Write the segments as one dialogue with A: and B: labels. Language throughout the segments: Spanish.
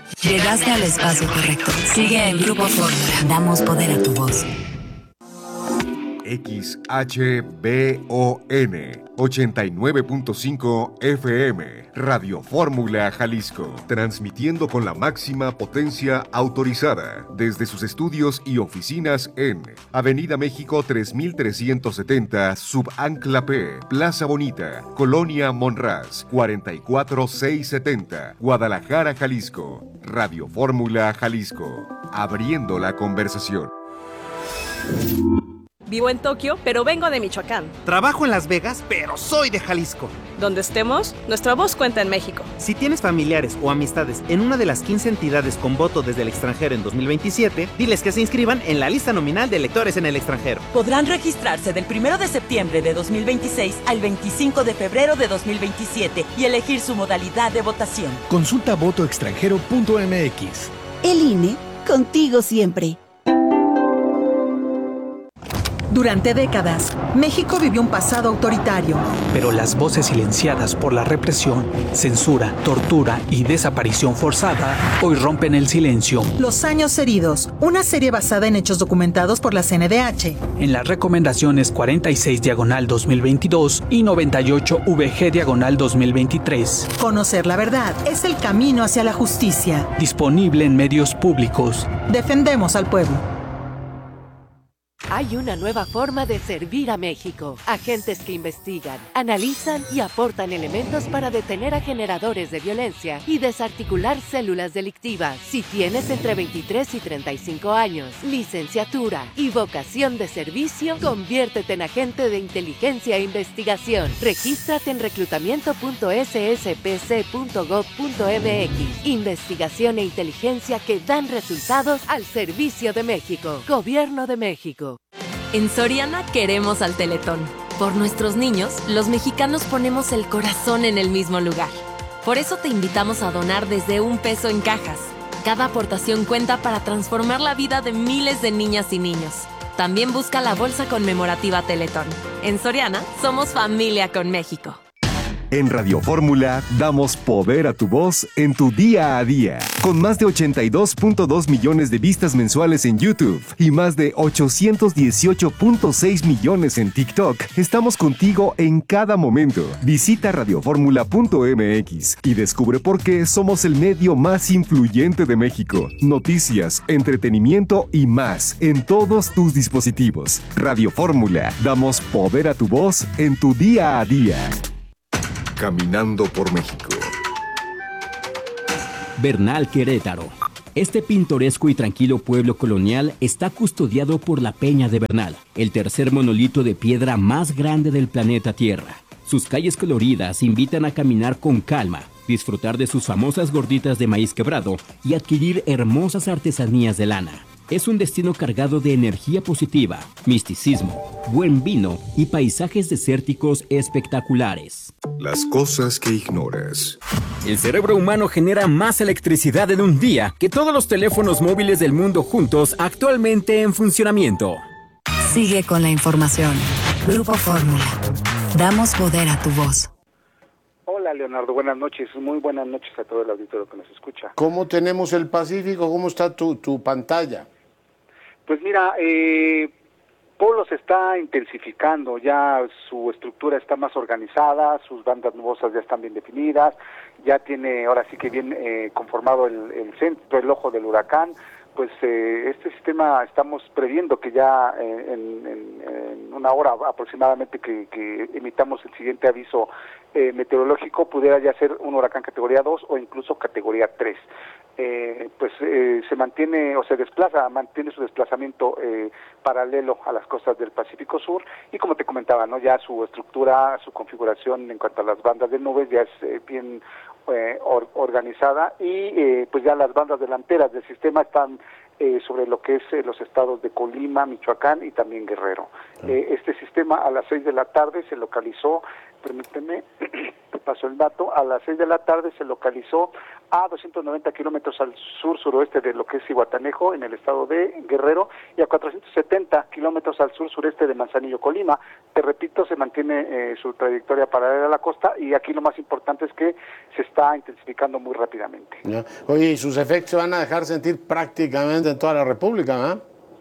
A: Llegaste al espacio correcto. Sigue en Grupo Fórmula. Damos poder a tu voz.
B: XHBON 89.5 FM, Radio Fórmula Jalisco, transmitiendo con la máxima potencia autorizada desde sus estudios y oficinas en Avenida México 3370, Subancla P, Plaza Bonita, Colonia Monraz, 44670, Guadalajara, Jalisco. Radio Fórmula Jalisco, abriendo la conversación.
C: Vivo en Tokio, pero vengo de Michoacán.
D: Trabajo en Las Vegas, pero soy de Jalisco.
C: Donde estemos, nuestra voz cuenta en México.
D: Si tienes familiares o amistades en una de las 15 entidades con voto desde el extranjero en 2027, diles que se inscriban en la lista nominal de electores en el extranjero.
E: Podrán registrarse del 1 de septiembre de 2026 al 25 de febrero de 2027 y elegir su modalidad de votación.
F: Consulta votoextranjero.mx.
G: El INE, contigo siempre.
H: Durante décadas, México vivió un pasado autoritario.
I: Pero las voces silenciadas por la represión, censura, tortura y desaparición forzada hoy rompen el silencio.
H: Los años heridos, una serie basada en hechos documentados por la CNDH.
I: En las recomendaciones 46/2022 y 98/VG/2023.
H: Conocer la verdad es el camino hacia la justicia.
I: Disponible en medios públicos.
H: Defendemos al pueblo.
J: Hay una nueva forma de servir a México. Agentes que investigan, analizan y aportan elementos para detener a generadores de violencia y desarticular células delictivas. Si tienes entre 23 y 35 años, licenciatura y vocación de servicio, conviértete en agente de inteligencia e investigación. Regístrate en reclutamiento.sspc.gov.mx. Investigación e inteligencia que dan resultados al servicio de México. Gobierno de México.
K: En Soriana queremos al Teletón. Por nuestros niños, los mexicanos ponemos el corazón en el mismo lugar. Por eso te invitamos a donar desde $1 en cajas. Cada aportación cuenta para transformar la vida de miles de niñas y niños. También busca la bolsa conmemorativa Teletón. En Soriana, somos familia con México.
B: En Radio Fórmula damos poder a tu voz en tu día a día. Con más de 82.2 millones de vistas mensuales en YouTube y más de 818.6 millones en TikTok, estamos contigo en cada momento. Visita radioformula.mx y descubre por qué somos el medio más influyente de México. Noticias, entretenimiento y más en todos tus dispositivos. Radio Fórmula, damos poder a tu voz en tu día a día. Caminando por México.
L: Bernal, Querétaro. Este pintoresco y tranquilo pueblo colonial está custodiado por la Peña de Bernal, el tercer monolito de piedra más grande del planeta Tierra. Sus calles coloridas invitan a caminar con calma, disfrutar de sus famosas gorditas de maíz quebrado y adquirir hermosas artesanías de lana. Es un destino cargado de energía positiva, misticismo, buen vino y paisajes desérticos espectaculares.
B: Las cosas que ignoras.
L: El cerebro humano genera más electricidad en un día que todos los teléfonos móviles del mundo juntos actualmente en funcionamiento.
A: Sigue con la información. Grupo Fórmula. Damos poder a tu voz.
M: Hola Leonardo, buenas noches, muy buenas noches a todo el auditorio que nos escucha.
N: ¿Cómo tenemos el Pacífico? ¿Cómo está tu pantalla?
M: Pues mira, Polo se está intensificando, ya su estructura está más organizada, sus bandas nubosas ya están bien definidas, ya tiene ahora sí que bien conformado el centro, el ojo del huracán. Pues este sistema estamos previendo que ya en una hora aproximadamente que emitamos el siguiente aviso meteorológico pudiera ya ser un huracán categoría 2 o incluso categoría 3. Se mantiene o se desplaza, mantiene su desplazamiento paralelo a las costas del Pacífico Sur y como te comentaba, ¿no? Ya su estructura, su configuración en cuanto a las bandas de nubes ya es bien organizada y pues ya las bandas delanteras del sistema están sobre lo que es los estados de Colima, Michoacán y también Guerrero. Este sistema a las 6 de la tarde se localizó, permíteme, paso el dato, a las 6 de la tarde se localizó a 290 kilómetros al sur-suroeste de lo que es Zihuatanejo, en el estado de Guerrero, y a 470 kilómetros al sur-sureste de Manzanillo, Colima. Te repito, se mantiene su trayectoria paralela a la costa, y aquí lo más importante es que se está intensificando muy rápidamente.
N: Ya. Oye, y sus efectos se van a dejar sentir prácticamente en toda la República, ¿verdad?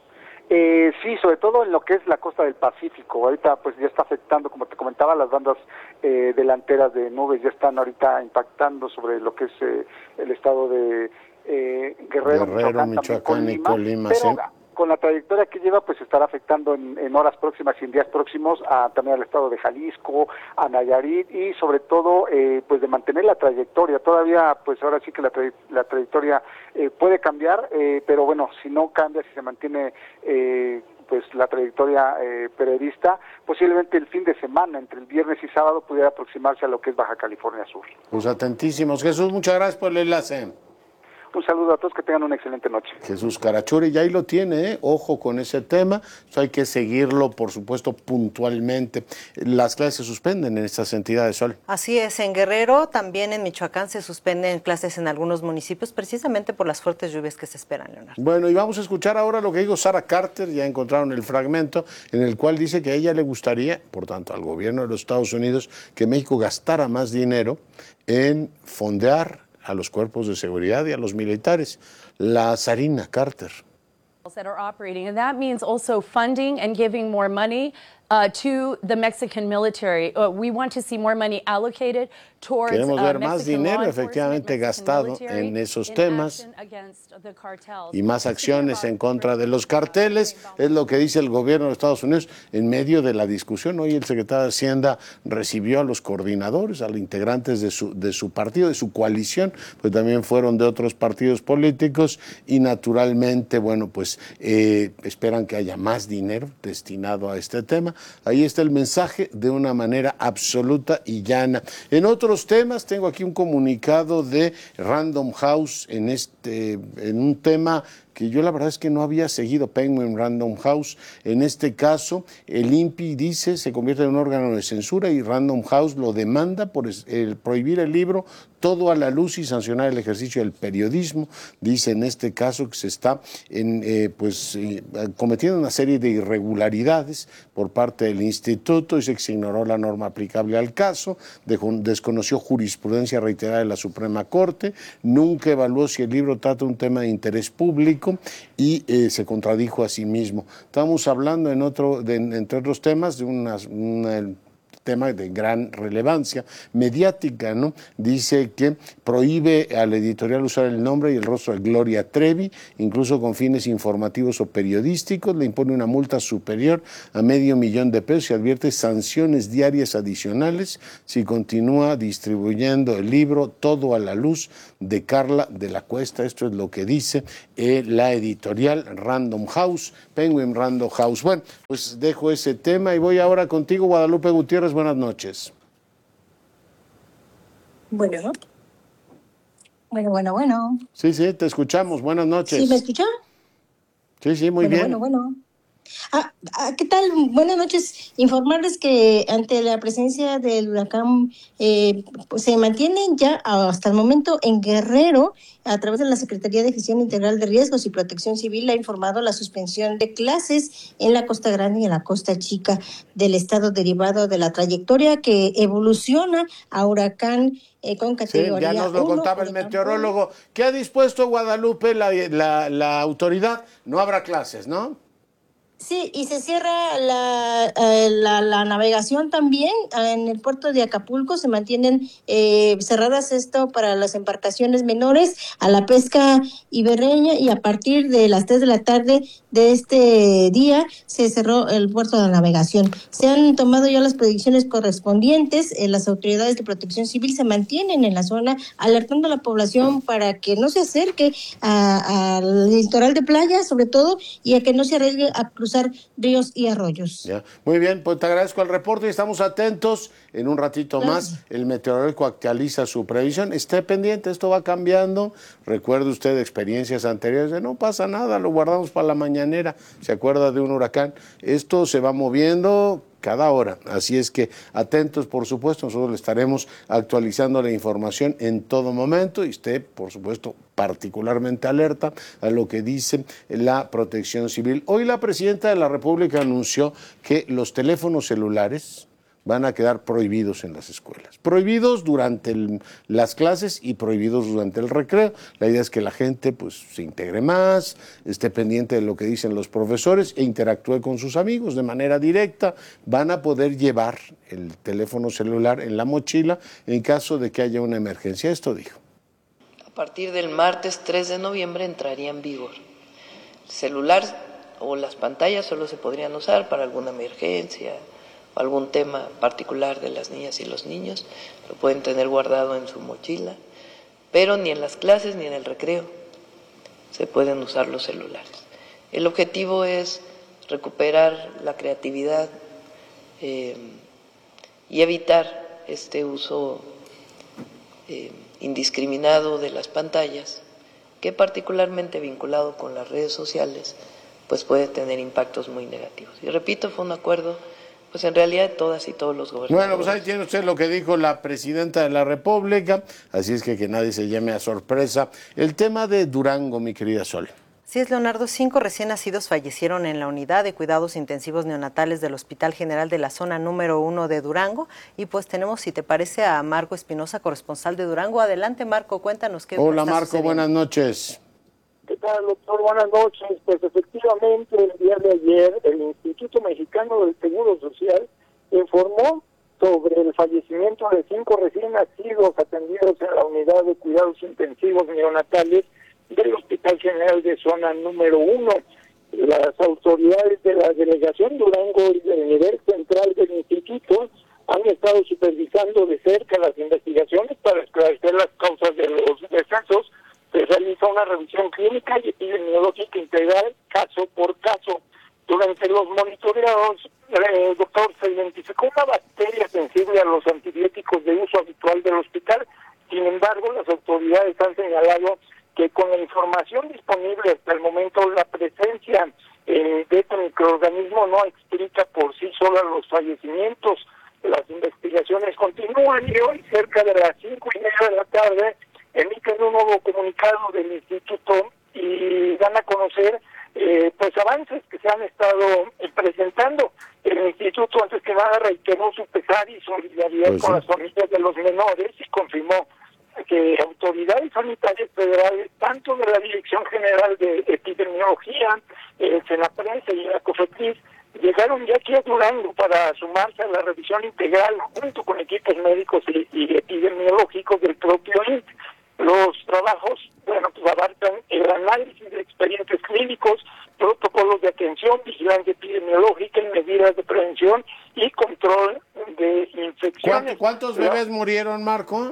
M: Sí, sobre todo en lo que es la costa del Pacífico. Ahorita pues ya está afectando, como te comentaba, las bandas delanteras de nubes ya están ahorita impactando sobre lo que es el estado de Guerrero,
N: Michoacán y Colima,
M: pero
N: sí.
M: Con la trayectoria que lleva, pues estará afectando en horas próximas y en días próximos también al estado de Jalisco, a Nayarit, y sobre todo pues de mantener la trayectoria. Todavía pues ahora sí que la trayectoria puede cambiar, pero bueno, si no cambia, si se mantiene pues la trayectoria prevista, posiblemente el fin de semana, entre el viernes y sábado, pudiera aproximarse a lo que es Baja California Sur.
N: Pues atentísimos. Jesús, muchas gracias por el enlace.
M: Un saludo a todos, que tengan una excelente noche.
N: Jesús Carachuri, ya ahí lo tiene, ¿eh? Ojo con ese tema, eso hay que seguirlo, por supuesto, puntualmente. Las clases se suspenden en estas entidades, Sol.
O: Así es, en Guerrero, también en Michoacán se suspenden clases en algunos municipios, precisamente por las fuertes lluvias que se esperan, Leonardo.
N: Bueno, y vamos a escuchar ahora lo que dijo Sarah Carter, ya encontraron el fragmento, en el cual dice que a ella le gustaría, por tanto, al gobierno de los Estados Unidos, que México gastara más dinero en fondear a los cuerpos de seguridad y a los militares. La Sarina Carter.
P: That are operating, and that means also funding and giving more money to the Mexican military. We want to see more money allocated towards
N: Queremos ver más
P: Mexican
N: dinero
P: law
N: efectivamente
P: enforcement,
N: gastado
P: military,
N: en esos
P: in
N: temas
P: action against the cartels.
N: y más acciones en contra de los carteles, es lo que dice el gobierno de Estados Unidos en medio de la discusión. Hoy el secretario de Hacienda recibió a los coordinadores, a los integrantes de su partido, de su coalición, pues también fueron de otros partidos políticos y naturalmente, bueno, pues esperan que haya más dinero destinado a este tema. Ahí está el mensaje de una manera absoluta y llana. En otros temas, tengo aquí un comunicado de Random House en un tema que yo la verdad es que no había seguido, Penguin Random House. En este caso, el INPI dice se convierte en un órgano de censura y Random House lo demanda por prohibir el libro Todo a la Luz y sancionar el ejercicio del periodismo. Dice en este caso que se está cometiendo una serie de irregularidades por parte del instituto. Dice que se ignoró la norma aplicable al caso, desconoció jurisprudencia reiterada de la Suprema Corte, nunca evaluó si el libro trata un tema de interés público y se contradijo a sí mismo. Estamos hablando entre otros temas de un tema de gran relevancia mediática, ¿no? Dice que prohíbe al editorial usar el nombre y el rostro de Gloria Trevi, incluso con fines informativos o periodísticos, le impone una multa superior a $500,000 y advierte sanciones diarias adicionales si continúa distribuyendo el libro Todo a la Luz de Carla de la Cuesta. Esto es lo que dice la editorial Random House, Penguin Random House. Bueno, pues dejo ese tema y voy ahora contigo, Guadalupe Gutiérrez. Buenas noches.
Q: Bueno.
N: Sí, te escuchamos. Buenas noches.
Q: ¿Sí me escucha?
N: Sí, muy bien.
Q: Bueno. ¿Qué tal? Buenas noches. Informarles que ante la presencia del huracán pues se mantienen ya hasta el momento en Guerrero, a través de la Secretaría de Gestión Integral de Riesgos y Protección Civil, ha informado la suspensión de clases en la Costa Grande y en la Costa Chica del estado, derivado de la trayectoria que evoluciona a huracán con categoría 1.
N: Ya nos lo contaba el meteorólogo. ¿Qué ha dispuesto Guadalupe la autoridad? No habrá clases, ¿no?
Q: Sí, y se cierra la navegación también en el puerto de Acapulco. Se mantienen cerradas esto para las embarcaciones menores a la pesca ibereña, y a partir de las 3 de la tarde de este día se cerró el puerto de navegación. Se han tomado ya las predicciones correspondientes. Las autoridades de protección civil se mantienen en la zona alertando a la población para que no se acerque al litoral de playa, sobre todo, y a que no se arriesgue a cruzar ríos y arroyos.
N: Ya. Muy bien, pues te agradezco el reporte y estamos atentos. En un ratito más el meteorólogo actualiza su previsión. Esté pendiente, esto va cambiando. Recuerde usted experiencias anteriores de no pasa nada, lo guardamos para la mañanera. ¿Se acuerda de un huracán? Esto se va moviendo cada hora. Así es que atentos, por supuesto, nosotros le estaremos actualizando la información en todo momento y usted, por supuesto, particularmente alerta a lo que dice la Protección Civil. Hoy la Presidenta de la República anunció que los teléfonos celulares van a quedar prohibidos en las escuelas. Prohibidos durante las clases y prohibidos durante el recreo. La idea es que la gente pues se integre más, esté pendiente de lo que dicen los profesores e interactúe con sus amigos de manera directa. Van a poder llevar el teléfono celular en la mochila en caso de que haya una emergencia. Esto dijo.
R: A partir del martes 3 de noviembre entraría en vigor. El celular o las pantallas solo se podrían usar para alguna emergencia, algún tema particular de las niñas y los niños, lo pueden tener guardado en su mochila, pero ni en las clases ni en el recreo se pueden usar los celulares. El objetivo es recuperar la creatividad y evitar este uso indiscriminado de las pantallas, que particularmente vinculado con las redes sociales, pues puede tener impactos muy negativos. Y repito, fue un acuerdo pues en realidad todas y todos los gobernadores.
N: Bueno, pues ahí tiene usted lo que dijo la Presidenta de la República, así es que nadie se llame a sorpresa. El tema de Durango, mi querida Sol.
O: Sí es, Leonardo, 5 recién nacidos fallecieron en la unidad de cuidados intensivos neonatales del Hospital General de la Zona número 1 de Durango. Y pues tenemos, si te parece, a Marco Espinosa, corresponsal de Durango. Adelante, Marco, cuéntanos qué
N: Hola,
O: está
N: Marco,
O: sucediendo.
N: buenas noches.
S: ¿Qué tal, doctor? Buenas noches. Pues efectivamente, el día de ayer, el Instituto Mexicano del Seguro Social informó sobre el fallecimiento de 5 recién nacidos atendidos en la unidad de cuidados intensivos neonatales del Hospital General de Zona número 1. Las autoridades de la Delegación Durango y del nivel central del instituto han estado supervisando de cerca las investigaciones para esclarecer las causas de los decesos. Se realiza una revisión clínica y epidemiológica integral caso por caso. Durante los monitoreos, doctor, se identificó una bacteria sensible a los antibióticos de uso habitual del hospital. Sin embargo, las autoridades han señalado que con la información disponible hasta el momento, la presencia de este microorganismo no explica por sí sola los fallecimientos. Las investigaciones continúan y hoy, cerca de las 5:30 de la tarde, emiten un nuevo comunicado del instituto y dan a conocer pues avances que se han estado presentando. El instituto, antes que nada, reiteró su pesar y solidaridad con las familias de los menores y confirmó que autoridades sanitarias federales, tanto de la Dirección General de Epidemiología, el Senaprense y la COFEPRIS, llegaron ya aquí a Durango para sumarse a la revisión integral junto con equipos médicos y epidemiológicos del propio INSS. Los trabajos, bueno, pues abarcan el análisis de expedientes clínicos, protocolos de atención, vigilancia epidemiológica y medidas de prevención y control de infecciones.
N: ¿Cuántos bebés murieron, Marco?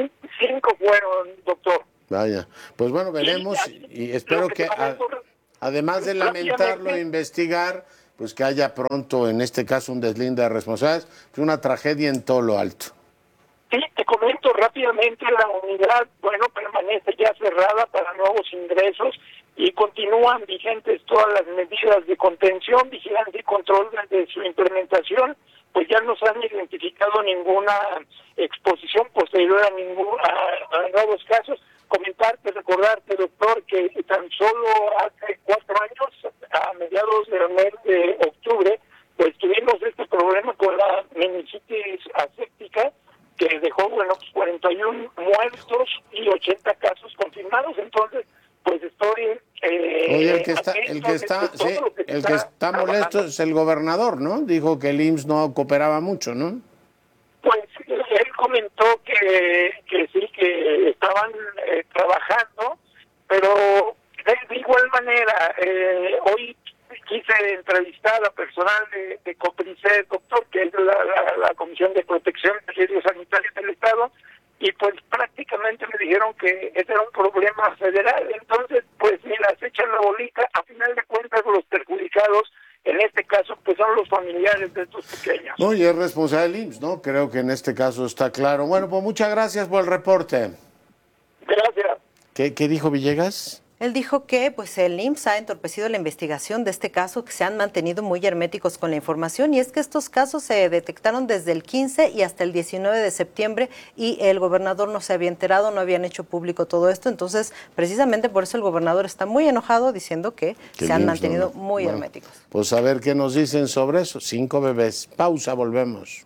S: 5 fueron, doctor.
N: Vaya, pues bueno, veremos y espero que además de lamentarlo e investigar, pues que haya pronto, en este caso, un deslinde de responsabilidades, una tragedia en todo lo alto.
S: Sí, te comento rápidamente, la unidad, bueno, permanece ya cerrada para nuevos ingresos y continúan vigentes todas las medidas de contención, vigilancia y control desde su implementación, pues ya no se han identificado ninguna exposición posterior a nuevos casos. Comentarte, recordarte, doctor, que tan solo hace 4 años, a mediados del mes de octubre, pues tuvimos este problema con la meningitis aséptica, que dejó, bueno, pues 41 muertos y 80 casos confirmados. Entonces, pues estoy...
N: Oye, el que está molesto es el gobernador, ¿no? Dijo que el IMSS no cooperaba mucho, ¿no?
S: Pues él comentó que sí, que estaban trabajando, pero de igual manera, hoy quise entrevistar a personal de COPRISED, doctor, que es la Comisión de Protección de Riesgos Sanitarios del Estado, y pues prácticamente me dijeron que ese era un problema federal. Entonces, pues mira, se echan la bolita. A final de cuentas, los perjudicados, en este caso, pues son los familiares de estos pequeños.
N: No, y es responsable del IMSS, ¿no? Creo que en este caso está claro. Bueno, pues muchas gracias por el reporte.
S: Gracias.
N: ¿Qué dijo Villegas?
O: Él dijo que pues el IMSS ha entorpecido la investigación de este caso, que se han mantenido muy herméticos con la información, y es que estos casos se detectaron desde el 15 y hasta el 19 de septiembre y el gobernador no se había enterado, no habían hecho público todo esto, entonces precisamente por eso el gobernador está muy enojado diciendo que se han mantenido muy herméticos.
N: Pues a ver qué nos dicen sobre eso. 5 bebés. Pausa, volvemos.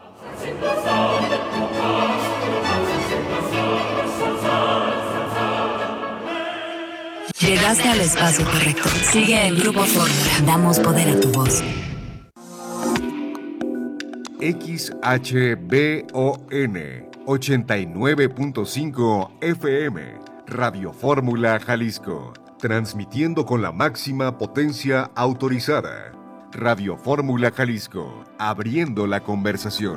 A: Llegaste al espacio correcto. Sigue el Grupo Fórmula. Damos poder a tu voz.
B: XHBON 89.5 FM. Radio Fórmula Jalisco. Transmitiendo con la máxima potencia autorizada. Radio Fórmula Jalisco. Abriendo la conversación.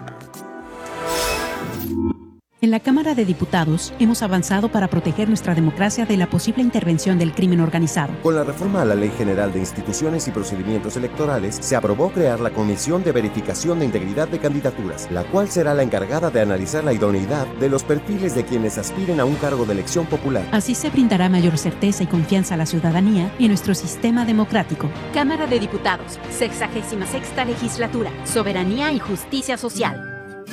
T: En la Cámara de Diputados hemos avanzado para proteger nuestra democracia de la posible intervención del crimen organizado.
U: Con la reforma a la Ley General de Instituciones y Procedimientos Electorales, se aprobó crear la Comisión de Verificación de Integridad de Candidaturas, la cual será la encargada de analizar la idoneidad de los perfiles de quienes aspiren a un cargo de elección popular.
T: Así se brindará mayor certeza y confianza a la ciudadanía y nuestro sistema democrático.
V: Cámara de Diputados, 66ª Legislatura, Soberanía y Justicia Social.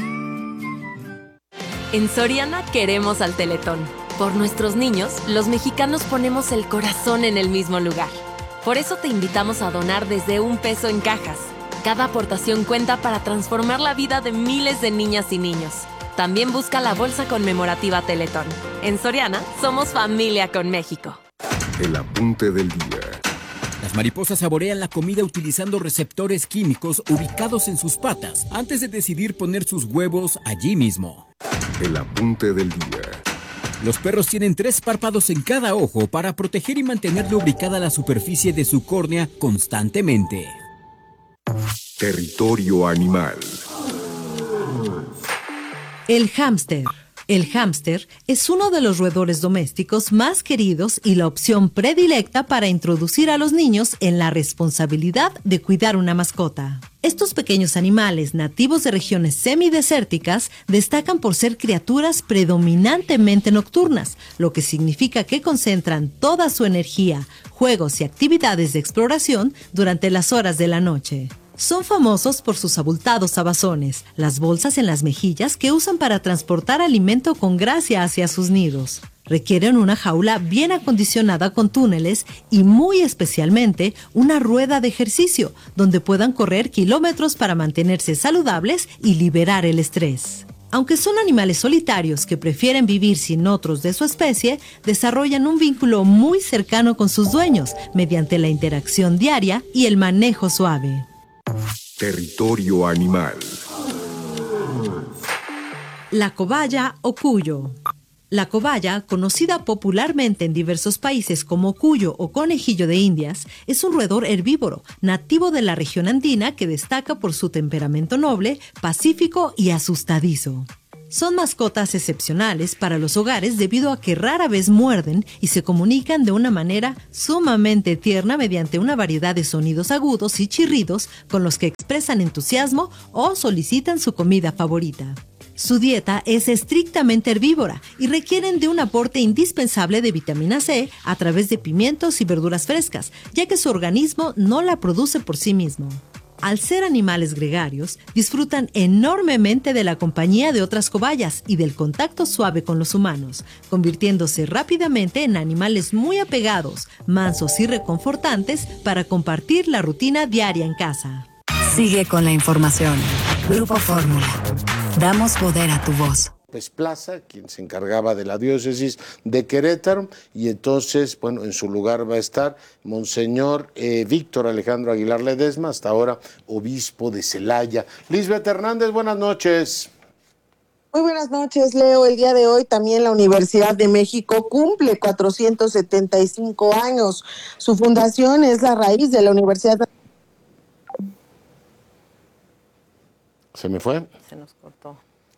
K: En Soriana queremos al Teletón. Por nuestros niños, los mexicanos ponemos el corazón en el mismo lugar. Por eso te invitamos a donar desde $1 en cajas. Cada aportación cuenta para transformar la vida de miles de niñas y niños. También busca la bolsa conmemorativa Teletón. En Soriana, somos familia con México.
B: El apunte del día.
L: Las mariposas saborean la comida utilizando receptores químicos ubicados en sus patas antes de decidir poner sus huevos allí mismo.
B: El apunte del día.
L: Los perros tienen 3 párpados en cada ojo para proteger y mantener lubricada la superficie de su córnea constantemente.
B: Territorio animal.
W: El hámster. El hámster es uno de los roedores domésticos más queridos y la opción predilecta para introducir a los niños en la responsabilidad de cuidar una mascota. Estos pequeños animales nativos de regiones semidesérticas destacan por ser criaturas predominantemente nocturnas, lo que significa que concentran toda su energía, juegos y actividades de exploración durante las horas de la noche. Son famosos por sus abultados abazones, las bolsas en las mejillas que usan para transportar alimento con gracia hacia sus nidos. Requieren una jaula bien acondicionada con túneles y muy especialmente una rueda de ejercicio donde puedan correr kilómetros para mantenerse saludables y liberar el estrés. Aunque son animales solitarios que prefieren vivir sin otros de su especie, desarrollan un vínculo muy cercano con sus dueños mediante la interacción diaria y el manejo suave.
B: Territorio animal.
W: La cobaya o cuyo. La cobaya, conocida popularmente en diversos países como cuyo o conejillo de Indias, es un roedor herbívoro, nativo de la región andina que destaca por su temperamento noble, pacífico y asustadizo. Son mascotas excepcionales para los hogares debido a que rara vez muerden y se comunican de una manera sumamente tierna mediante una variedad de sonidos agudos y chirridos con los que expresan entusiasmo o solicitan su comida favorita. Su dieta es estrictamente herbívora y requieren de un aporte indispensable de vitamina C a través de pimientos y verduras frescas, ya que su organismo no la produce por sí mismo. Al ser animales gregarios, disfrutan enormemente de la compañía de otras cobayas y del contacto suave con los humanos, convirtiéndose rápidamente en animales muy apegados, mansos y reconfortantes para compartir la rutina diaria en casa.
A: Sigue con la información. Grupo Fórmula. Damos poder a tu voz.
N: Plaza, quien se encargaba de la diócesis de Querétaro, y entonces, bueno, en su lugar va a estar Monseñor Víctor Alejandro Aguilar Ledesma, hasta ahora obispo de Celaya. Lisbeth Hernández, buenas noches.
X: Muy buenas noches, Leo. El día de hoy también la Universidad de México cumple 475 años. Su fundación es la raíz de la Universidad.
N: ¿Se me fue?
O: Se nos cortó.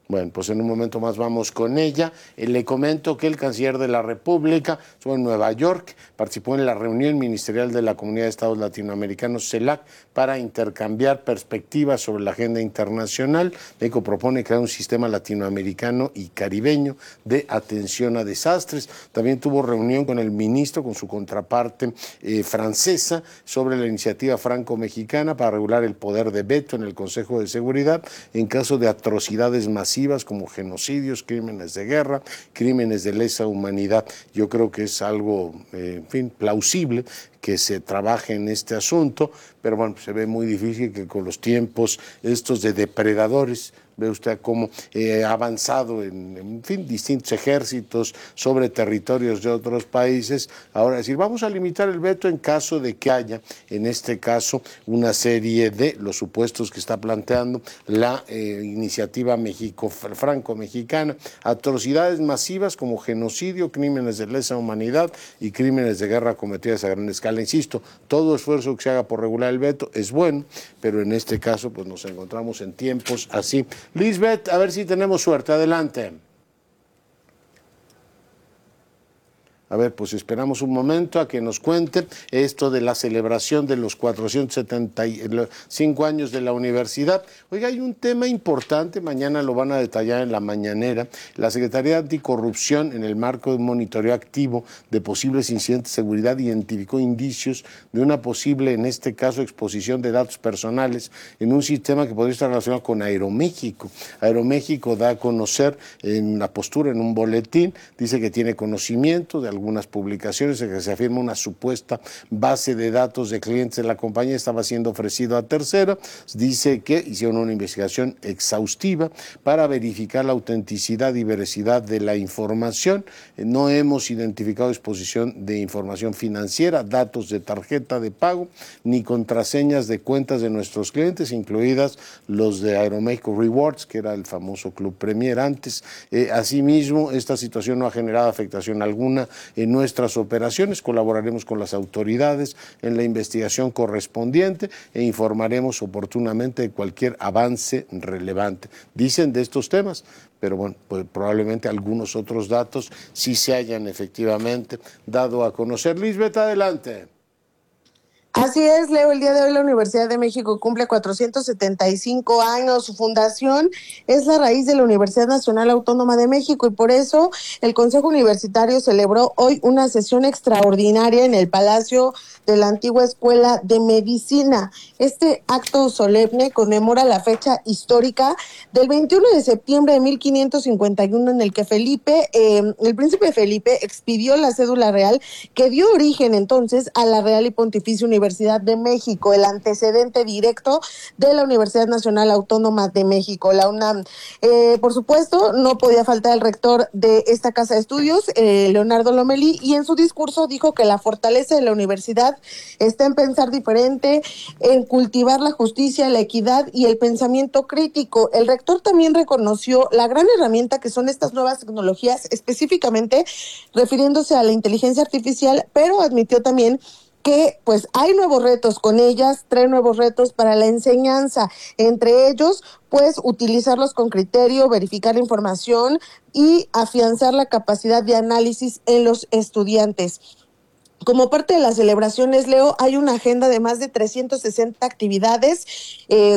N: Bueno, pues en un momento más vamos con ella. Le comento que el canciller de la República estuvo en Nueva York, participó en la reunión ministerial de la Comunidad de Estados Latinoamericanos, CELAC, para intercambiar perspectivas sobre la agenda internacional. México propone crear un sistema latinoamericano y caribeño de atención a desastres. También tuvo reunión con el ministro, con su contraparte francesa, sobre la iniciativa franco-mexicana para regular el poder de veto en el Consejo de Seguridad en caso de atrocidades masivas como genocidios, crímenes de guerra, crímenes de lesa humanidad. Yo creo que es algo, plausible que se trabaje en este asunto, pero bueno, se ve muy difícil que con los tiempos estos de depredadores, ve usted cómo ha avanzado en distintos ejércitos sobre territorios de otros países. Ahora decir, vamos a limitar el veto en caso de que haya, en este caso, una serie de los supuestos que está planteando la iniciativa franco-mexicana, atrocidades masivas como genocidio, crímenes de lesa humanidad y crímenes de guerra cometidas a gran escala. Insisto, todo esfuerzo que se haga por regular el veto es bueno, pero en este caso pues nos encontramos en tiempos así. Lisbeth, a ver si tenemos suerte. Adelante. A ver, pues esperamos un momento a que nos cuente esto de la celebración de los 475 años de la universidad. Oiga, hay un tema importante, mañana lo van a detallar en la mañanera. La Secretaría de Anticorrupción, en el marco de un monitoreo activo de posibles incidentes de seguridad, identificó indicios de una posible, en este caso, exposición de datos personales en un sistema que podría estar relacionado con Aeroméxico. Aeroméxico da a conocer en la postura, en un boletín, dice que tiene conocimiento de algunas publicaciones en que se afirma una supuesta base de datos de clientes de la compañía estaba siendo ofrecido a tercera. Dice que hicieron una investigación exhaustiva para verificar la autenticidad y veracidad de la información. No hemos identificado exposición de información financiera, datos de tarjeta de pago, ni contraseñas de cuentas de nuestros clientes, incluidas los de Aeroméxico Rewards, que era el famoso Club Premier antes. Asimismo, esta situación no ha generado afectación alguna en nuestras operaciones. Colaboraremos con las autoridades en la investigación correspondiente e informaremos oportunamente de cualquier avance relevante. Dicen de estos temas, pero bueno, pues probablemente algunos otros datos sí se hayan efectivamente dado a conocer. Lisbeth, adelante.
X: Así es, Leo, el día de hoy la Universidad de México cumple 475 años. Su fundación es la raíz de la Universidad Nacional Autónoma de México y por eso el Consejo Universitario celebró hoy una sesión extraordinaria en el Palacio de la antigua Escuela de Medicina. Este acto solemne conmemora la fecha histórica del 21 de septiembre de 1551 en el que el príncipe Felipe expidió la cédula real que dio origen entonces a la Real y Pontificia Universidad de México, el antecedente directo de la Universidad Nacional Autónoma de México, la UNAM. Por supuesto, no podía faltar el rector de esta casa de estudios, Leonardo Lomelí, y en su discurso dijo que la fortaleza de la universidad está en pensar diferente, en cultivar la justicia, la equidad y el pensamiento crítico. El rector también reconoció la gran herramienta que son estas nuevas tecnologías, específicamente refiriéndose a la inteligencia artificial, pero admitió también que pues hay nuevos retos con ellas, 3 nuevos retos para la enseñanza, entre ellos pues utilizarlos con criterio, verificar la información y afianzar la capacidad de análisis en los estudiantes. Como parte de las celebraciones, Leo, hay una agenda de más de 360 actividades,